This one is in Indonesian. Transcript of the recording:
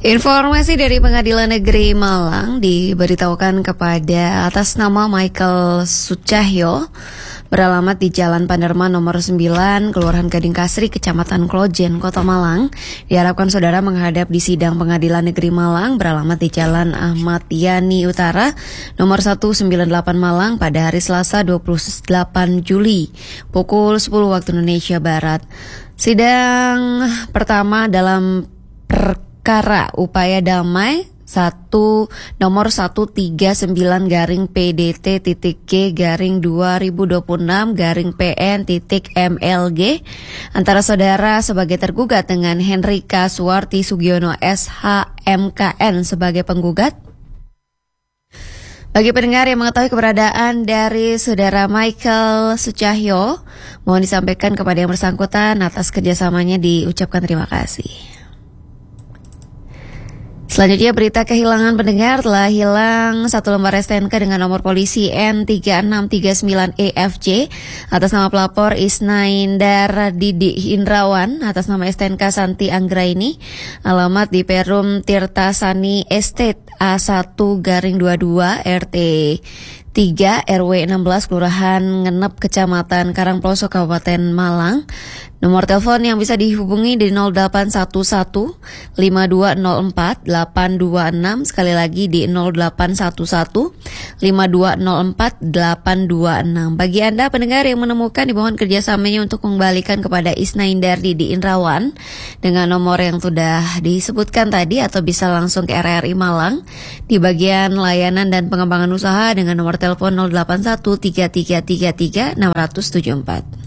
Informasi dari Pengadilan Negeri Malang diberitahukan kepada atas nama Michael Sucahyo beralamat di Jalan Panderman nomor 9, Kelurahan Gading Kasri, Kecamatan Klojen, Kota Malang. Diharapkan saudara menghadap di sidang Pengadilan Negeri Malang beralamat di Jalan Ahmad Yani Utara nomor 198 Malang pada hari Selasa 28 Juli pukul 10 waktu Indonesia Barat. Sidang pertama dalam perkara upaya damai nomor 139-PDT-G-2026-PN-MLG antara saudara sebagai tergugat dengan Henrika Suwarti Sugiono SH-MKN sebagai penggugat. Bagi pendengar yang mengetahui keberadaan dari saudara Michael Sucahyo, mohon disampaikan kepada yang bersangkutan atas kerjasamanya diucapkan terima kasih. Selanjutnya berita kehilangan pendengar. Telah hilang satu lembar STNK dengan nomor polisi N3639EFJ atas nama pelapor Isnaindar Didi Indrawan, atas nama STNK Santi Anggraini, alamat di Perum Tirtasani Estate A1-22 RT 3 RW 16 Kelurahan Ngenep Kecamatan Karangploso Kabupaten Malang. Nomor telepon yang bisa dihubungi di 0811 5204 826, sekali lagi di 0811 5204 826. Bagi Anda pendengar yang menemukan, dimohon kerjasamanya untuk mengembalikan kepada Isnaindar Didi Indrawan dengan nomor yang sudah disebutkan tadi, atau bisa langsung ke RRI Malang di bagian layanan dan pengembangan usaha dengan nomor telepon 081 3333 674.